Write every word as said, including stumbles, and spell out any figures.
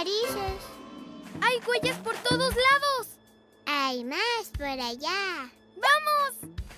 narices. ¡Hay huellas por todos lados! Hay más por allá. ¡Vamos!